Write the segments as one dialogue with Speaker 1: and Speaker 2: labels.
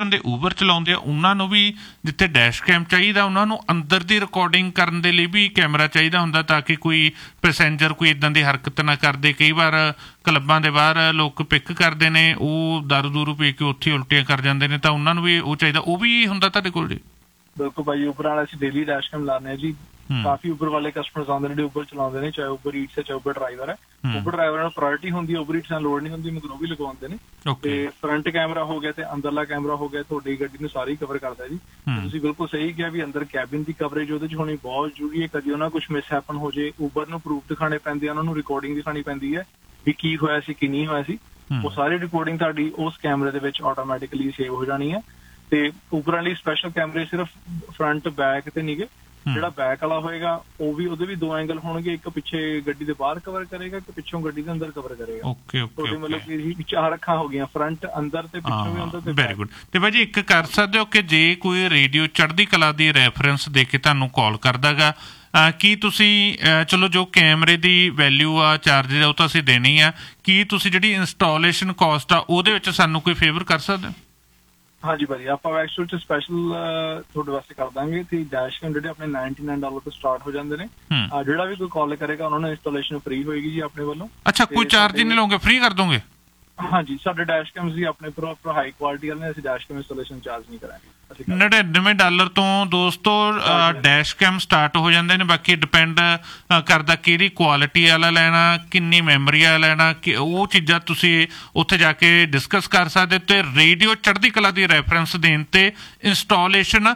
Speaker 1: ਬੰਦੇ ਊਬਰ ਚਲਾਉਂਦੇ ਆ ਉਹਨਾਂ ਨੂੰ ਵੀ ਜਿੱਥੇ ਡੈਸ਼ ਕੈਮ ਚਾਹੀਦਾ ਉਹਨਾਂ ਨੂੰ ਅੰਦਰ ਦੀ ਰਿਕਾਰਡਿੰਗ ਕਰਨ ਦੇ ਲਈ ਵੀ ਕੈਮਰਾ ਚਾਹੀਦਾ ਹੁੰਦਾ ਤਾਂ ਕਿ ਕੋਈ ਪੈਸੇਂਜਰ ਕੋਈ ਇੱਦਾਂ ਦੀ ਹਰਕਤ ਨਾ ਕਰਦੇ। ਕਈ ਵਾਰ ਕਲੱਬਾਂ ਦੇ ਬਾਹਰ ਲੋਕ ਪਿਕ ਕਰਦੇ ਨੇ, ਉਹ ਦਾਰੂ ਦੂਰੂ ਪੀ ਕੇ ਉੱਥੇ ਉਲਟੀਆਂ ਕਰ ਜਾਂਦੇ ਨੇ, ਤਾਂ ਉਹਨਾਂ ਨੂੰ ਵੀ ਉਹ ਚਾਹੀਦਾ। ਉਹ ਵੀ ਹੁੰਦਾ ਤੁਹਾਡੇ ਕੋਲ ਜੀ?
Speaker 2: ਬਿਲਕੁਲ ਭਾਈ, ਉਬਰ ਵਾਲਾ ਅਸੀਂ ਡੇਲੀ ਡੈਸ਼ ਕੈਮ ਲਾਉਂਦੇ ਹਾਂ ਜੀ। ਕਾਫੀ ਉਬਰ ਵਾਲੇ ਕਸਟਮਰਸ ਆਉਂਦੇ ਨੇ ਜਿਹੜੇ ਉਬਰ ਚਲਾਉਂਦੇ ਨੇ, ਚਾਹੇ ਉਬਰ ਈਟਸ ਹੈ ਚਾਹੇ ਉਬਰ ਡਰਾਈਵਰ ਹੈ। ਉਬਰ ਡਰਾਈਵਰ ਨੂੰ ਪ੍ਰਾਇੋਰਟੀ ਹੁੰਦੀ ਹੈ, ਉਬਰ ਈਟਸ ਨਾਲ ਲੋੜ ਨਹੀਂ ਹੁੰਦੀ, ਮਗਰ ਉਹ ਵੀ ਲਗਵਾਉਂਦੇ ਨੇ। ਤੇ ਫਰੰਟ ਕੈਮਰਾ ਹੋ ਗਿਆ ਤੇ ਅੰਦਰਲਾ ਕੈਮਰਾ ਹੋ ਗਿਆ, ਤੁਹਾਡੀ ਗੱਡੀ ਨੂੰ ਸਾਰੀ ਕਵਰ ਕਰਦਾ ਜੀ। ਤੁਸੀਂ ਬਿਲਕੁਲ ਸਹੀ ਕਿਹਾ ਵੀ ਅੰਦਰ ਕੈਬਿਨ ਦੀ ਕਵਰੇਜ ਉਹਦੇ 'ਚ ਹੋਣੀ ਬਹੁਤ ਜ਼ਰੂਰੀ ਹੈ। ਕਦੀ ਉਹਨਾਂ ਕੁਛ ਮਿਸ ਹੈਪਨ ਹੋ ਜੇ, ਉਬਰ ਨੂੰ ਪ੍ਰੂਫ ਦਿਖਾਣੇ ਪੈਂਦੇ ਆ, ਉਹਨਾਂ ਨੂੰ ਰਿਕਾਰਡਿੰਗ ਦਿਖਾਣੀ ਪੈਂਦੀ ਹੈ ਵੀ ਕੀ ਹੋਇਆ ਸੀ ਕੀ ਨਹੀਂ ਹੋਇਆ ਸੀ। ਉਹ ਸਾਰੀ ਰਿਕਾਰਡਿੰਗ ਤੁਹਾਡੀ ਉਸ ਕੈਮਰੇ ਦੇ ਵਿੱਚ ਆਟੋਮੈਟਿਕਲੀ ਸੇਵ ਹੋ ਜਾਣੀ ਹੈ। ਤੇ ਉਬਰਾਂ ਲਈ ਸਪੈਸ਼ਲ ਕੈਮਰੇ ਸਿਰਫ ਫਰੰਟ ਬੈਕ ਤੇ ਨਹੀਂਗੇ, ਜਿਹੜਾ ਬੈਕ ਵਾਲਾ ਹੋਏਗਾ ਉਹ ਵੀ ਉਹਦੇ ਵੀ 2 ਐਂਗਲ ਹੋਣਗੇ, ਇੱਕ ਪਿੱਛੇ ਗੱਡੀ ਦੇ ਬਾਹਰ ਕਵਰ ਕਰੇਗਾ, ਇੱਕ ਪਿੱਛੋਂ ਗੱਡੀ ਦੇ ਅੰਦਰ ਕਵਰ ਕਰੇਗਾ। ਤੁਹਾਡੇ ਮਤਲਬ ਕਿ 4 ਅੱਖਾਂ ਹੋ ਗਈਆਂ, ਫਰੰਟ ਅੰਦਰ ਤੇ ਪਿੱਛੋਂ ਵੀ ਅੰਦਰ ਤੇ। Very good. ਤੇ ਭਾਜੀ ਇੱਕ ਕਰ ਸਕਦੇ ਹੋ ਕਿ ਜੇ ਕੋਈ ਰੇਡੀਓ ਚੜ੍ਹਦੀ ਕਲਾ ਦੀ ਰੈਫਰੈਂਸ ਦੇ ਕੇ ਤੁਹਾਨੂੰ ਕਾਲ ਕਰਦਾ ਗਾ, ਕੀ ਤੁਸੀਂ ਚਲੋ ਜੋ ਕੈਮਰੇ ਦੀ ਵੈਲਿਊ ਆ ਚਾਰਜਿਸ ਉਹ ਤਾਂ ਅਸੀਂ ਦੇਣੀ ਆ, ਕੀ ਤੁਸੀਂ ਜਿਹੜੀ ਇੰਸਟਾਲੇਸ਼ਨ ਕਾਸਟ ਆ ਉਹਦੇ ਵਿੱਚ ਸਾਨੂੰ ਕੋਈ ਫੇਵਰ ਕਰ ਸਕਦੇ ਹੋ? ਹਾਂਜੀ ਭਾਜੀ, ਆਪਾਂ ਐਕਚੁਅਲ ਚ ਸਪੈਸ਼ਲ ਤੁਹਾਡੇ ਵਾਸਤੇ ਕਰ ਦਾਂਗੇ। ਤੇ ਡੈਸ਼ ਕੈਮ ਜਿਹੜੇ ਆਪਣੇ $99 ਤੋਂ ਸਟਾਰਟ ਹੋ ਜਾਂਦੇ ਨੇ। ਜਿਹੜਾ ਵੀ ਕੋਈ ਕਾਲ ਕਰੇਗਾ ਉਹਨਾਂ ਨੂੰ ਇੰਸਟਾਲੇਸ਼ਨ ਫ੍ਰੀ ਹੋਏਗੀ ਜੀ ਆਪਣੇ ਵੱਲੋਂ। ਅੱਛਾ, ਕੋਈ ਚਾਰਜ ਨਹੀਂ ਲਓਗੇ, ਫ੍ਰੀ ਕਰ ਦੋਗੇ? ਹਾਂਜੀ, ਸਾਡੇ ਡੈਸ਼ ਕੈਮਸ ਵੀ ਆਪਣੇ ਪ੍ਰੋਪਰ ਹਾਈ ਕੁਆਲਿਟੀ ਵਾਲੇ ਨੇ, ਅਸੀਂ ਡੈਸ਼ ਕੈਮ ਇੰਸਟਾਲੇਸ਼ਨ ਚਾਰਜ ਨਹੀਂ ਕਰਾਂਗੇ। $99 ਤੋਂ ਦੋਸਤੋ ਡੈਸ਼ ਕੈਮ ਸਟਾਰਟ ਹੋ ਜਾਂਦੇ ਨੇ। ਬਾਕੀ ਡਿਪੈਂਡ ਕਰਦਾ ਕਿਹੜੀ ਕੁਆਲਿਟੀ ਵਾਲਾ ਲੈਣਾ, ਕਿੰਨੀ ਮੈਮਰੀ ਵਾਲਾ ਲੈਣਾ, ਉਹ ਚੀਜ਼ਾਂ ਤੁਸੀਂ ਉੱਥੇ ਜਾ ਕੇ ਡਿਸਕਸ ਕਰ ਸਕਦੇ। ਤੇ ਰੇਡੀਓ ਚੜ੍ਹਦੀ ਕਲਾ ਦੀ ਰੈਫਰੈਂਸ ਦੇਣ ਤੇ ਇੰਸਟਾਲੇਸ਼ਨ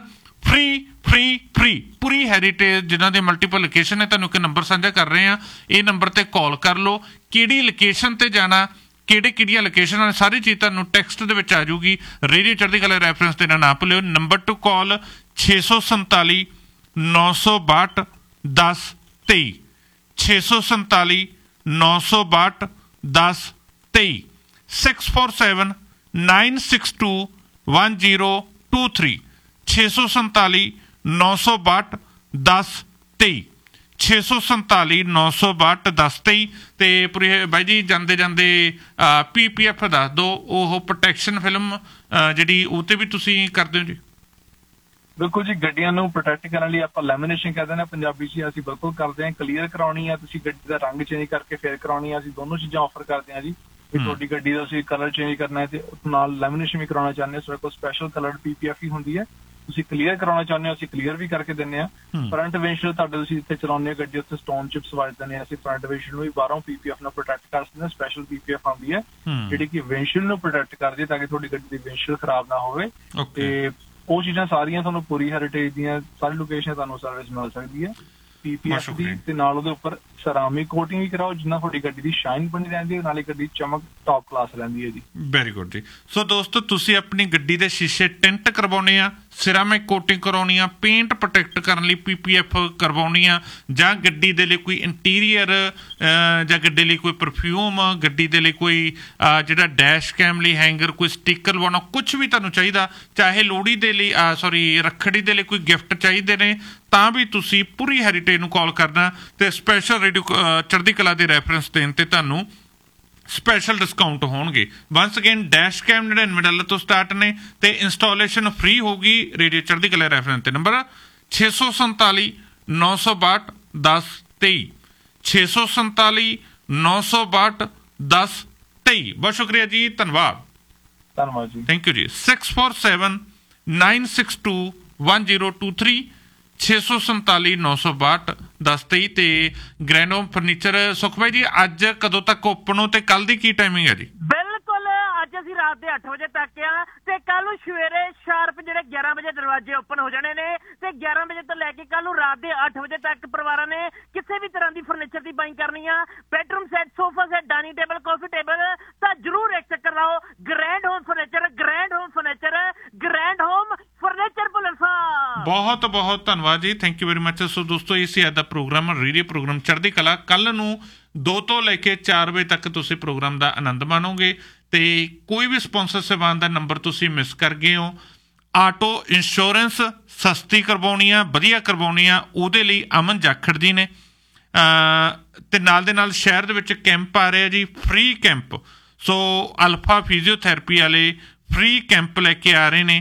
Speaker 2: ਫ੍ਰੀ ਪੂਰੀ ਹੈਰੀਟੇਜ ਜਿਨ੍ਹਾਂ ਦੇ ਮਲਟੀਪਲ ਲੋਕੇਸ਼ਨ ਹੈ। ਤੁਹਾਨੂੰ ਇੱਕ ਨੰਬਰ ਸਾਂਝਾ ਕਰ ਰਹੇ ਹਾਂ, ਇਹ ਨੰਬਰ ਤੇ ਕਾਲ ਕਰ ਲਓ। ਕਿਹੜੀ ਲੋਕੇਸ਼ਨ ਤੇ ਜਾਣਾ, ਕਿਹੜੀਆਂ ਲੋਕੇਸ਼ਨ ਸਾਰੀ ਚੀਜ਼ ਤੁਹਾਨੂੰ ਟੈਕਸਟ ਦੇ ਵਿੱਚ ਆ ਜਾਊਗੀ। ਰੇਡੀਓ ਚੜ੍ਹਦੀ ਕਲਾ ਰੈਫਰੈਂਸ ਦੇਣਾ ਨਾ ਭੁੱਲਿਓ। ਨੰਬਰ ਟੂ ਕਾਲ 647 962 1023 647 962 1023 647 962 1023 647 962 1023 647 962 1023 ਤੇ ਬਾਈ ਜੀ ਜਾਂਦੇ ਜਾਂਦੇ PPF ਦੱਸ ਦਿਓ, ਉਹ ਪ੍ਰੋਟੈਕਸ਼ਨ ਫਿਲਮ ਜਿਹੜੀ ਉਹ ਤੇ ਵੀ ਤੁਸੀਂ ਕਰਦੇ ਹੋ ਜੀ? ਬਿਲਕੁਲ ਜੀ, ਗੱਡੀਆਂ ਨੂੰ ਪ੍ਰੋਟੈਕਟ ਕਰਨ ਲਈ ਆਪਾਂ ਲੈਮੀਨੇਸ਼ਨ ਕਹਿੰਦੇ ਨੇ ਪੰਜਾਬੀ 'ਚ, ਅਸੀਂ ਬਿਲਕੁਲ ਕਰਦੇ ਹਾਂ। ਕਲੀਅਰ ਕਰਾਉਣੀ ਆ, ਤੁਸੀਂ ਗੱਡੀ ਦਾ ਰੰਗ ਚੇਂਜ ਕਰਕੇ ਫੇਰ ਕਰਾਉਣੀ ਆ, ਅਸੀਂ ਦੋਨੋਂ ਚੀਜ਼ਾਂ ਆਫਰ ਕਰਦੇ ਹਾਂ ਜੀ। ਵੀ ਤੁਹਾਡੀ ਗੱਡੀ ਦਾ ਅਸੀਂ ਕਲਰ ਚੇਂਜ ਕਰਨਾ ਹੈ ਤੇ ਨਾਲ ਲੈਮੀਨੇਸ਼ਨ ਵੀ ਕਰਾਉਣਾ ਚਾਹੁੰਦੇ ਹਾਂ, ਸਾਡੇ ਕੋਲ ਸਪੈਸ਼ਲ ਕਲਰਡ PPF ਹੀ ਹੁੰਦੀ ਹੈ। ਤੁਸੀਂ ਕਲੀਅਰ ਕਰਾਉਣਾ ਚਾਹੁੰਦੇ ਹੋ, ਅਸੀਂ ਕਲੀਅਰ ਵੀ ਕਰਕੇ ਦਿੰਦੇ ਹਾਂ। ਫਰੰਟ ਵਿੰਡਸ਼ੀਲਡ ਤੁਹਾਡੇ ਤੁਸੀਂ ਜਿੱਥੇ ਚਲਾਉਂਦੇ ਹੋ ਗੱਡੀ ਉੱਥੇ ਸਟੋਨ ਚਿਪਸ ਵੱਜਦੇ ਨੇ, ਅਸੀਂ ਫਰੰਟ ਵਿੰਡਸ਼ੀਲਡ ਨੂੰ ਵੀ ਬਾਹਰੋਂ PPF ਨਾਲ ਪ੍ਰੋਟੈਕਟ ਕਰ ਸਕਦੇ ਹਾਂ। ਸਪੈਸ਼ਲ PPF ਆਉਂਦੀ ਹੈ ਜਿਹੜੀ ਕਿ ਵਿੰਡਸ਼ੀਲਡ ਨੂੰ ਪ੍ਰੋਟੈਕਟ ਕਰਦੀ ਹੈ ਤਾਂ ਕਿ ਤੁਹਾਡੀ ਗੱਡੀ ਦੀ ਵਿੰਡਸ਼ੀਲਡ ਖਰਾਬ ਨਾ ਹੋਵੇ। ਤੇ ਉਹ ਚੀਜ਼ਾਂ ਸਾਰੀਆਂ ਤੁਹਾਨੂੰ ਪੂਰੀ ਹੈਰੀਟੇਜ ਦੀਆਂ ਸਾਰੀ ਲੋਕੇਸ਼ਨ ਤੁਹਾਨੂੰ ਸਰਵਿਸ ਮਿਲ ਸਕਦੀ ਹੈ PPF ਦੀ। ਤੇ ਨਾਲ ਉਹਦੇ ਉੱਪਰ ਸਰਾਮਿਕ ਕੋਟਿੰਗ ਵੀ ਕਰਾਓ ਜਿੰਨਾ ਤੁਹਾਡੀ ਗੱਡੀ ਦੀ ਸ਼ਾਈਨ ਬਣੀ ਰਹਿੰਦੀ ਹੈ, ਨਾਲੇ ਗੱਡੀ ਚਮਕ ਟੌਪ ਕਲਾਸ ਰਹਿੰਦੀ ਹੈ ਜੀ। ਵੈਰੀ ਗੁੱਡ ਜੀ। ਸੋ ਦੋਸਤੋ, ਤੁਸੀਂ ਆਪਣੀ ਗੱਡੀ ਦੇ ਸ਼ੀਸ਼ੇ ਟਿੰਟ ਕਰਵਾਉਣੇ ਆ, ਸਿਰਾਮਿਕ ਕੋਟਿੰਗ ਕਰਾਉਣੀ ਆ, ਪੇਂਟ ਪ੍ਰੋਟੈਕਟ ਕਰਨ ਲਈ PPF ਕਰਵਾਉਣੀ ਆ, ਜਾਂ ਗੱਡੀ ਦੇ ਲਈ ਕੋਈ ਇੰਟੀਰੀਅਰ ਜਾਂ ਗੱਡੀ ਲਈ ਕੋਈ ਪਰਫਿਊਮ, ਗੱਡੀ ਦੇ ਲਈ ਕੋਈ ਜਿਹੜਾ ਡੈਸ਼ ਕੈਮ ਲਈ ਹੈਂਗਰ, ਕੋਈ ਸਟਿੱਕਰ ਲਵਾਉਣਾ, ਕੁਛ ਵੀ ਤੁਹਾਨੂੰ ਚਾਹੀਦਾ, ਚਾਹੇ ਲੋਹੜੀ ਦੇ ਲਈ ਰੱਖੜੀ ਦੇ ਲਈ ਕੋਈ ਗਿਫਟ ਚਾਹੀਦੇ ਨੇ, ਤਾਂ ਵੀ ਤੁਸੀਂ ਪੂਰੀ ਹੈਰੀਟੇਜ ਨੂੰ ਕਾਲ ਕਰਨਾ ਤੇ ਸਪੈਸ਼ਲ ਰੇਡੀਓ ਚੜ੍ਹਦੀ ਕਲਾ ਦੇ ਰੈਫਰੈਂਸ ਦੇਣ ਤੇ ਤੁਹਾਨੂੰ ਸਪੈਸ਼ਲ ਡਿਸਕਾਊਂਟ ਹੋਣਗੇ। ਵੰਸ ਅਗੇਨ ਡੈਸ਼ ਕੈਮ $99 ਤੋਂ ਸਟਾਰਟ ਨੇ ਤੇ ਇੰਸਟਾਲੇਸ਼ਨ ਫ੍ਰੀ ਹੋਊਗੀ। ਰੇਡੀਓ ਚੜ੍ਹਦੀ ਕਲਾ ਰੈਫਰੈਂਸ ਤੇ ਨੰਬਰ 647 962 1023 647 962 1023। ਬਹੁਤ ਸ਼ੁਕਰੀਆ ਜੀ, ਧੰਨਵਾਦ ਜੀ, ਥੈਂਕ ਯੂ ਜੀ। 647 962 1023 647 962 1023 ਤੇ ਗ੍ਰੈਂਡ ਹੋਮ ਫਰਨੀਚਰ। ਸੁਖ ਭਾਈ ਜੀ, ਅੱਜ ਕਦੋਂ ਤੱਕ ਓਪਨ ਹੋ ਤੇ ਕੱਲ ਦੀ ਕੀ ਟਾਈਮਿੰਗ ਹੈ ਜੀ?
Speaker 3: ਬਿਲਕੁਲ, ਅੱਜ ਅਸੀਂ ਰਾਤ ਦੇ 8 ਵਜੇ ਤੱਕ ਆ ਤੇ ਕੱਲ ਨੂੰ ਸਵੇਰੇ ਸ਼ਾਰਪ ਜਿਹੜੇ 11 ਵਜੇ ਦਰਵਾਜ਼ੇ ਓਪਨ ਹੋ ਜਾਣੇ ਨੇ ਤੇ 11 ਵਜੇ ਤੋਂ ਲੈ ਕੇ ਕੱਲ ਨੂੰ ਰਾਤ ਦੇ 8 ਵਜੇ ਤੱਕ ਪਰਿਵਾਰਾਂ ਨੇ ਕਿਸੇ ਵੀ ਤਰ੍ਹਾਂ ਦੀ ਫਰਨੀਚਰ ਦੀ ਬਾਈਂਗ ਕਰਨੀ ਆ, bedroom set, sofa set, dining table, ਕਾਫੀ ਟੇਬਲ, ਤਾਂ ਜ਼ਰੂਰ ਇੱਕ ਚੱਕਰ ਲਾਓ। Grand home furniture, grand home furniture, grand home furniture Bhullar ਸਾਹਿਬ। ਬਹੁਤ
Speaker 1: ਬਹੁਤ ਧੰਨਵਾਦ ਜੀ, ਥੈਂਕ ਯੂ ਵੈਰੀ ਮਚ। ਸੋ ਦੋਸਤੋ, ਇਹ ਸੀ ਅੱਜ ਦਾ ਪ੍ਰੋਗਰਾਮ, ਰੇਡੀਓ ਪ੍ਰੋਗਰਾਮ ਚੜ੍ਹਦੀ ਕਲਾ। ਕੱਲ ਨੂੰ 2 ਤੋਂ ਲੈ ਕੇ 4 ਵਜੇ ਤੱਕ ਤੁਸੀਂ ਪ੍ਰੋਗਰਾਮ ਦਾ ਆਨੰਦ ਮਾਣੋਗੇ। ਤੇ ਕੋਈ ਵੀ ਸਪਾਂਸਰ ਸੇਵਾਨ ਦਾ ਨੰਬਰ ਤੁਸੀਂ ਮਿਸ ਕਰ ਗਏ ਹੋ, ਆਟੋ ਇੰਸ਼ੋਰੈਂਸ ਸਸਤੀ ਕਰਵਾਉਣੀ ਆ, ਵਧੀਆ ਕਰਵਾਉਣੀ ਆ, ਉਹਦੇ ਲਈ ਅਮਨ ਜਾਖੜ ਜੀ ਨੇ। ਤੇ ਨਾਲ ਦੇ ਨਾਲ ਸ਼ਹਿਰ ਦੇ ਵਿੱਚ ਕੈਂਪ ਆ ਰਿਹਾ ਜੀ, ਫ੍ਰੀ ਕੈਂਪ। ਸੋ ਅਲਫਾ ਫਿਜ਼ੀਓਥੈਰੇਪੀ ਵਾਲੇ ਫ੍ਰੀ ਕੈਂਪ ਲੈ ਕੇ ਆ ਰਹੇ ਨੇ।